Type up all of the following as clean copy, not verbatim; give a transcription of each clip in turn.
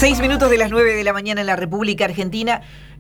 6 minutos de las 9 de la mañana en la República Argentina.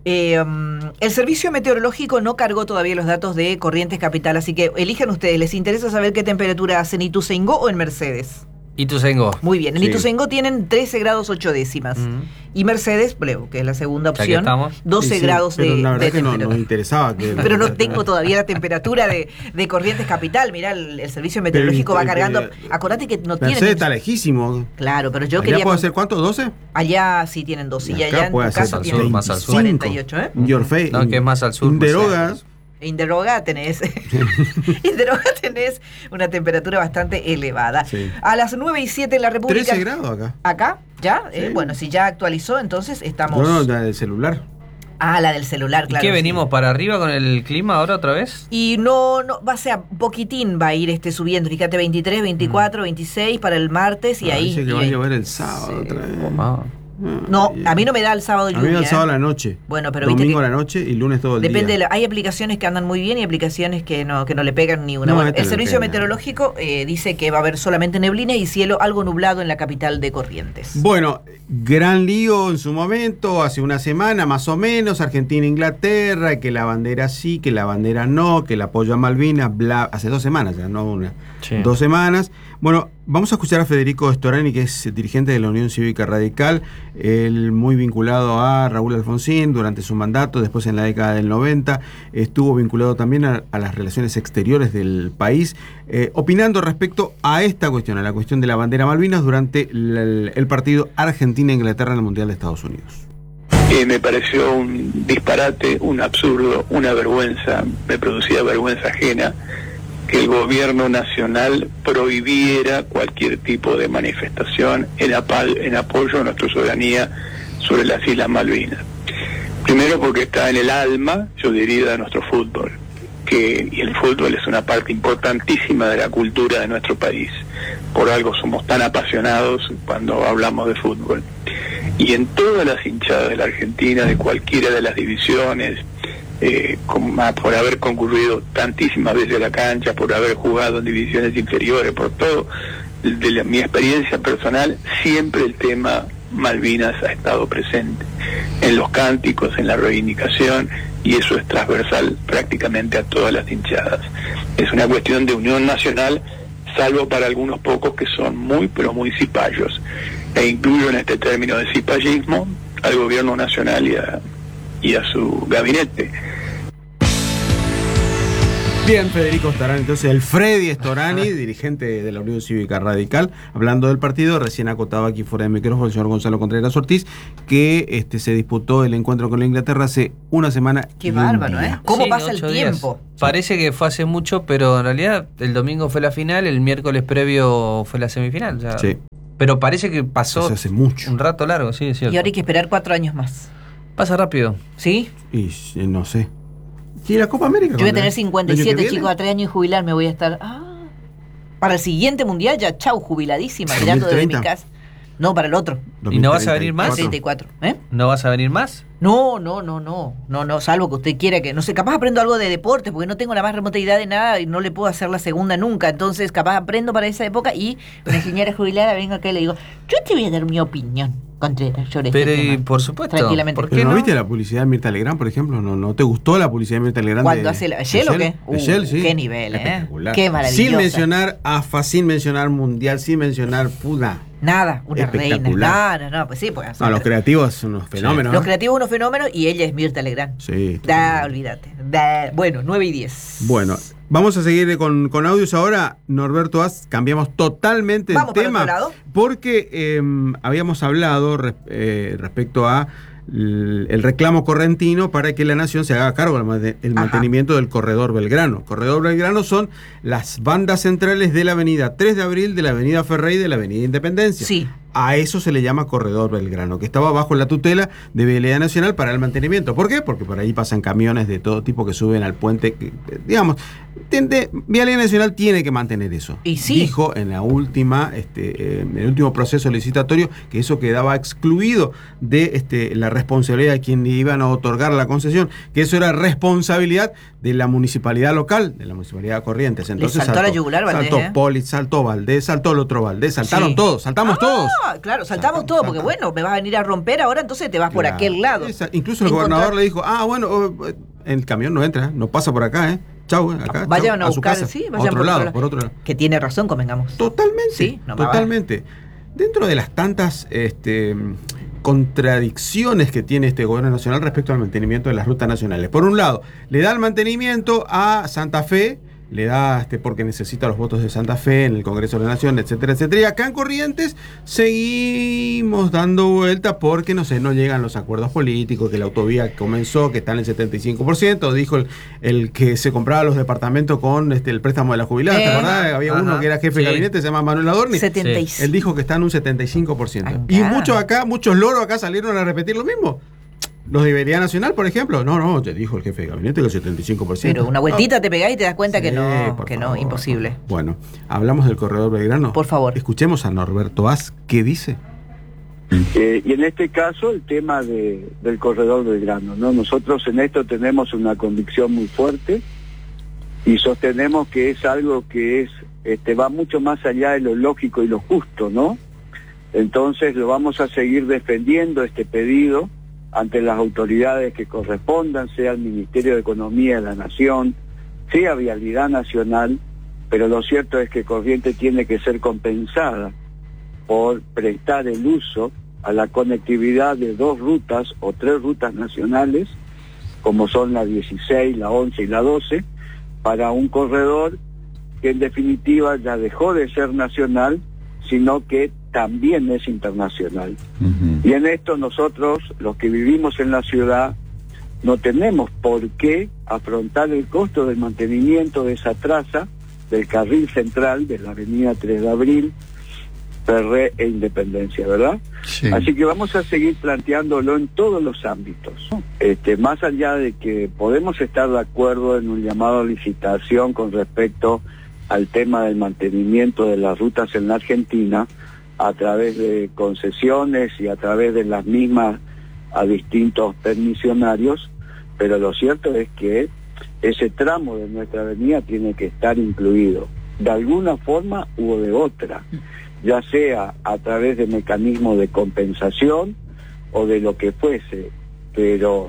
El servicio meteorológico no cargó todavía los datos de Corrientes Capital, así que elijan ustedes. ¿Les interesa saber qué temperatura hacen en Ituzaingó o en Mercedes? Ituzaingó. Muy bien, en Sí. Ituzaingó tienen 13 grados 8 décimas. Y Mercedes, que es la segunda opción, 12 grados pero la verdad de que no temperatura. nos interesaba que... Pero no tengo todavía la temperatura de Corrientes Capital. Mirá, el servicio meteorológico va cargando. Acordate que no tiene. Mercedes está lejísimo. Claro, pero yo ¿Allá quería. puede ser cuánto? ¿12? Allá sí tienen 12. Y Acá allá en puede tu ser caso al tienen sur, más al sur. 48, ¿eh? Your face. No, que es más al sur. Inderogas. Inderoga tenés. Inderoga tenés una temperatura bastante elevada. Sí. A las 9:07 en la República. 13 grados acá. ¿Acá? ¿Ya? Sí. Bueno, si ya actualizó, entonces estamos. No, la del celular. Ah, la del celular, ¿Y claro. qué, sí. venimos para arriba con el clima ahora otra vez? Y no, va a ser un poquitín, va a ir subiendo. Fíjate, 23, 24, 26 para el martes y ahí. Dice que y va a ahí- llover el sábado Sí. otra vez. No, a mí no me da el sábado A lluvia. mí me da el sábado a ¿eh? la noche. Bueno, pero viste domingo que a la noche y lunes todo el depende día. hay aplicaciones que andan muy bien y aplicaciones que no le pegan ni una. No, Bueno, esta el no servicio pega. meteorológico dice que va a haber solamente neblina y cielo algo nublado en la capital de Corrientes. Bueno, gran lío en su momento, hace una semana más o menos, Argentina-Inglaterra, que la bandera sí, que la bandera no, que el apoyo a Malvinas, bla, hace 2 semanas ya, no una, Sí. 2 semanas. Bueno, vamos a escuchar a Federico Storani, que es dirigente de la Unión Cívica Radical, él muy vinculado a Raúl Alfonsín durante su mandato, después en la década del 90, estuvo vinculado también a las relaciones exteriores del país, opinando respecto a esta cuestión, a la cuestión de la bandera Malvinas durante el partido Argentina-Inglaterra en el Mundial de Estados Unidos. Me pareció un disparate, un absurdo, una vergüenza, me producía vergüenza ajena que el gobierno nacional prohibiera cualquier tipo de manifestación en apoyo a nuestra soberanía sobre las Islas Malvinas. Primero porque está en el alma, yo diría, de nuestro fútbol, y el fútbol es una parte importantísima de la cultura de nuestro país. Por algo somos tan apasionados cuando hablamos de fútbol. Y en todas las hinchadas de la Argentina, de cualquiera de las divisiones, por haber concurrido tantísimas veces a la cancha, por haber jugado en divisiones inferiores, por todo, mi experiencia personal, siempre el tema Malvinas ha estado presente en los cánticos, en la reivindicación, y eso es transversal prácticamente a todas las hinchadas. Es una cuestión de unión nacional, salvo para algunos pocos que son muy, pero muy cipayos. E incluyo en este término de cipallismo al gobierno nacional y a su gabinete. Bien, Federico Storani, entonces el Freddy Storani, dirigente de la Unión Cívica Radical, hablando del partido, recién acotaba aquí fuera de micrófono el señor Gonzalo Contreras Ortiz, que se disputó el encuentro con la Inglaterra hace una semana. Qué y un bárbaro, día. ¿eh? ¿Cómo Sí, pasa el 8 días. tiempo? Parece que fue hace mucho, pero en realidad el domingo fue la final, el miércoles previo fue la semifinal. O sea, Sí, pero parece que pasó eso hace mucho. un rato largo, sí, es cierto. Y ahora hay que esperar 4 años más. Pasa rápido. ¿Sí? Y no sé. ¿Y la Copa América? Yo voy a cuándo tener es? ¿El año 57, que viene? chicos, a 3 años y jubilar, me voy a estar. Para el siguiente mundial ya, chau, jubiladísima, mirando desde mi 2030. casa. No, para el otro. ¿Y no vas a venir más? 2034. 34. ¿No vas a venir más? No, salvo que usted quiera que, no sé, capaz aprendo algo de deporte, porque no tengo la más remota idea de nada y no le puedo hacer la segunda nunca, entonces capaz aprendo para esa época y una señora jubilada vengo acá y le digo, yo te voy a dar mi opinión, Contreras, sobre Pero este tema. por supuesto. Tranquilamente. ¿Por qué ¿Pero no no? viste la publicidad de Mirta Legrand, por ejemplo? ¿No te gustó la publicidad de Mirta Legrand? ¿Cuándo hace la Shell o qué? De Shell, sí. Qué nivel, Espectacular. Qué maravillosa. Sin mencionar AFA, sin mencionar Mundial, sin mencionar Puda. Nada, una reina. Espectacular. No, pues sí, pues. No, los creativos son unos fenómenos. Los creativos unos fenómenos y ella es Mirta Legrand. Sí. Olvídate. Bueno, 9:10. Bueno, vamos a seguir con audios ahora. Norberto Az, cambiamos totalmente el Vamos para tema. otro lado. Porque habíamos hablado respecto a el reclamo correntino para que la nación se haga cargo del mantenimiento del Corredor Belgrano. Corredor Belgrano son las bandas centrales de la avenida 3 de Abril, de la avenida Ferrey y de la avenida Independencia. Sí. A eso se le llama Corredor Belgrano, que estaba bajo la tutela de Vialidad Nacional para el mantenimiento. ¿Por qué? Porque por ahí pasan camiones de todo tipo que suben al puente. Digamos, Vialidad Nacional tiene que mantener eso. Y sí. Dijo en la última, en el último proceso licitatorio, que eso quedaba excluido de la responsabilidad de quien le iban a otorgar la concesión, que eso era responsabilidad de la municipalidad local, de la municipalidad de Corrientes. Entonces saltó a la yugular Valdés, saltó Poli, saltó Valdés, saltó el otro Valdés, saltaron Sí. todos, saltamos todos. claro, saltamos todo, porque bueno, me vas a venir a romper ahora, entonces te vas por aquel lado. Incluso el gobernador le dijo, el camión no entra, no pasa por acá, Chau, acá. Vayan chau, a buscar, su casa. sí, vayan por otro lado. Que tiene razón, convengamos. Totalmente. Sí, no totalmente. Dentro de las tantas contradicciones que tiene este gobierno nacional respecto al mantenimiento de las rutas nacionales. Por un lado, le da el mantenimiento a Santa Fe, le da porque necesita los votos de Santa Fe en el Congreso de la Nación, etcétera, etcétera. Y acá en Corrientes seguimos dando vuelta porque, no llegan los acuerdos políticos, que la autovía comenzó, que está en el 75%, dijo el que se compraba los departamentos con el préstamo de la jubilada, ¿te acordás? Había uno que era jefe de gabinete, se llama Manuel Adorni. 75. Él dijo que está en un 75%. Y muchos loros acá salieron a repetir lo mismo. Los de Iberia Nacional, por ejemplo, no, te dijo el jefe de gabinete que el 75%. Pero una vueltita te pegás y te das cuenta que no, imposible. Bueno, hablamos del corredor Belgrano. Por favor. Escuchemos a Norberto Vaz, ¿qué dice? Y en este caso el tema del corredor Belgrano, ¿no? Nosotros en esto tenemos una convicción muy fuerte y sostenemos que es algo que va mucho más allá de lo lógico y lo justo, ¿no? Entonces lo vamos a seguir defendiendo este pedido ante las autoridades que correspondan, sea el Ministerio de Economía de la Nación, sea Vialidad Nacional, pero lo cierto es que Corrientes tiene que ser compensada por prestar el uso a la conectividad de 2 rutas o 3 rutas nacionales, como son la 16, la 11 y la 12, para un corredor que en definitiva ya dejó de ser nacional, sino que también es internacional. Y en esto nosotros, los que vivimos en la ciudad, no tenemos por qué afrontar el costo del mantenimiento de esa traza del carril central de la avenida 3 de Abril, Ferré e Independencia, ¿verdad? Sí. Así que vamos a seguir planteándolo en todos los ámbitos, ¿no? Más allá de que podemos estar de acuerdo en un llamado a licitación con respecto al tema del mantenimiento de las rutas en la Argentina, a través de concesiones y a través de las mismas a distintos permisionarios, pero lo cierto es que ese tramo de nuestra avenida tiene que estar incluido, de alguna forma u de otra, ya sea a través de mecanismos de compensación o de lo que fuese, pero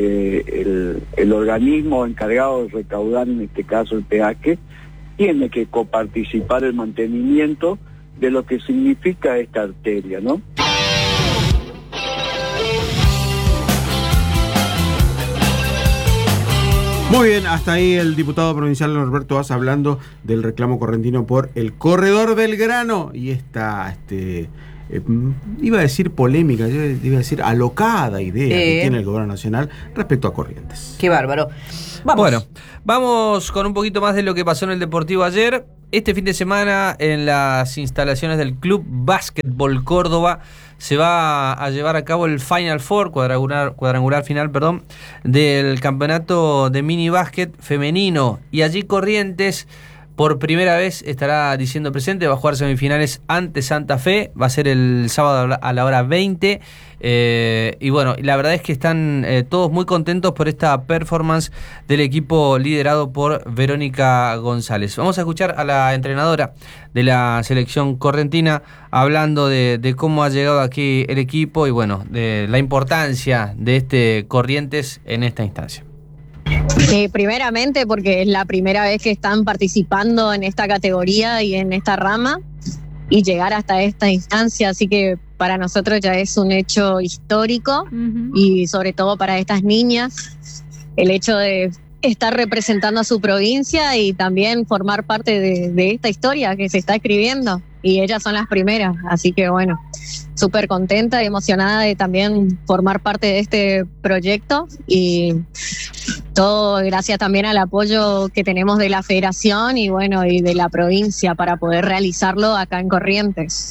el organismo encargado de recaudar, en este caso el peaje, tiene que coparticipar el mantenimiento de lo que significa esta arteria, ¿no? Muy bien, hasta ahí el diputado provincial Norberto Vaz hablando del reclamo correntino por el corredor Belgrano y esta, iba a decir polémica, iba a decir alocada idea que tiene el gobierno nacional respecto a Corrientes. Qué bárbaro. Vamos. Bueno, vamos con un poquito más de lo que pasó en el Deportivo ayer. Este fin de semana en las instalaciones del Club Básquetbol Córdoba se va a llevar a cabo el Final Four, cuadrangular final, del campeonato de mini básquet femenino. Y allí Corrientes por primera vez estará diciendo presente, va a jugar semifinales ante Santa Fe, va a ser el sábado a la hora 20. Y bueno, la verdad es que están todos muy contentos por esta performance del equipo liderado por Verónica González. Vamos a escuchar a la entrenadora de la selección correntina hablando de cómo ha llegado aquí el equipo y bueno, de la importancia de este Corrientes en esta instancia. Primeramente porque es la primera vez que están participando en esta categoría y en esta rama y llegar hasta esta instancia, así que para nosotros ya es un hecho histórico y sobre todo para estas niñas el hecho de estar representando a su provincia y también formar parte de esta historia que se está escribiendo y ellas son las primeras, así que bueno, súper contenta y emocionada de también formar parte de este proyecto y todo gracias también al apoyo que tenemos de la federación y bueno, y de la provincia para poder realizarlo acá en Corrientes.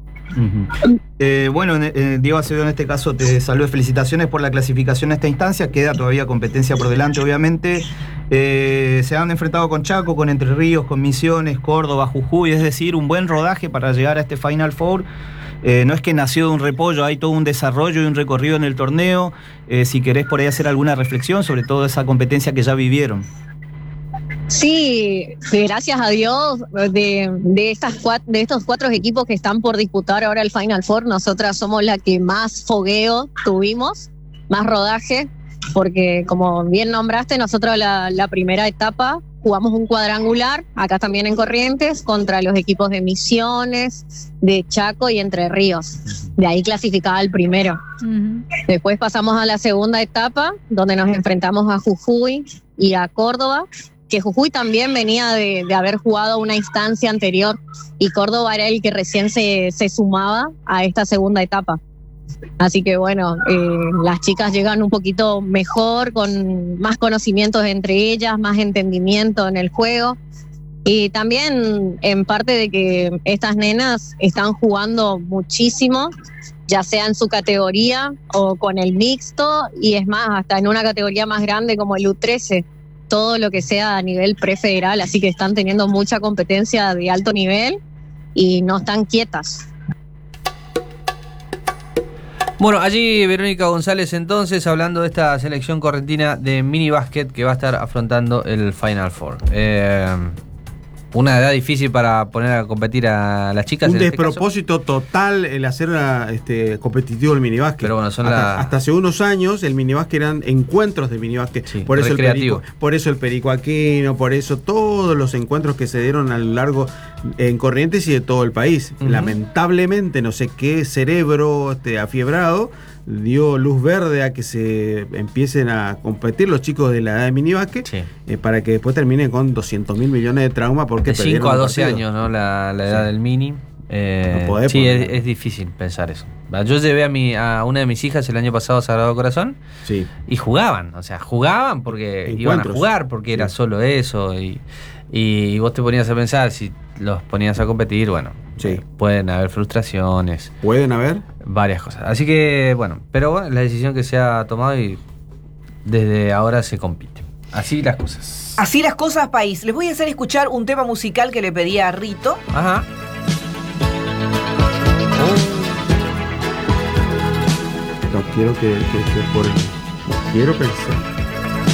Diego Acevedo, en este caso te saludo, felicitaciones por la clasificación a esta instancia, queda todavía competencia por delante obviamente. Se han enfrentado con Chaco, con Entre Ríos, con Misiones, Córdoba, Jujuy, es decir, un buen rodaje para llegar a este Final Four. No es que nació de un repollo, hay todo un desarrollo y un recorrido en el torneo. Si querés por ahí hacer alguna reflexión sobre toda esa competencia que ya vivieron. Sí, gracias a Dios, de estos 4 equipos que están por disputar ahora el Final Four, nosotras somos la que más fogueo tuvimos, más rodaje, porque como bien nombraste, nosotros la primera etapa jugamos un cuadrangular, acá también en Corrientes, contra los equipos de Misiones, de Chaco y Entre Ríos. De ahí clasificaba el primero. Después pasamos a la segunda etapa, donde nos enfrentamos a Jujuy y a Córdoba, que Jujuy también venía de haber jugado una instancia anterior y Córdoba era el que recién se sumaba a esta segunda etapa. Así que bueno, las chicas llegan un poquito mejor, con más conocimientos entre ellas, más entendimiento en el juego. Y también en parte de que estas nenas están jugando muchísimo, ya sea en su categoría o con el mixto, y es más, hasta en una categoría más grande como el U13, todo lo que sea a nivel prefederal, así que están teniendo mucha competencia de alto nivel y no están quietas. Bueno, allí Verónica González entonces hablando de esta selección correntina de mini básquet que va a estar afrontando el Final Four. Una edad difícil para poner a competir a las chicas. Un en despropósito este caso. total el hacer competitivo el minibásquet. Pero bueno, hasta hace unos años el minibásquet eran encuentros de minibásquet. Sí, por eso recreativo. por eso el Perico Aquino, por eso todos los encuentros que se dieron a lo largo en Corrientes y de todo el país. Lamentablemente, no sé qué cerebro afiebrado dio luz verde a que se empiecen a competir los chicos de la edad de minibásquet, para que después terminen con 200.000 millones de traumas porque de 5 a 12 años, ¿no? La edad del mini. No podés, sí, es difícil pensar eso. Yo llevé a una de mis hijas el año pasado a Sagrado Corazón y jugaban, porque iban a jugar, porque era solo eso, y vos te ponías a pensar, si los ponías a competir, bueno, pueden haber frustraciones. Pueden haber varias cosas. Así que, bueno, pero bueno, la decisión que se ha tomado y desde ahora se compite. Así las cosas. Así las cosas, país. Les voy a hacer escuchar un tema musical que le pedí a Rito. Ajá. No quiero que por quiero pensar.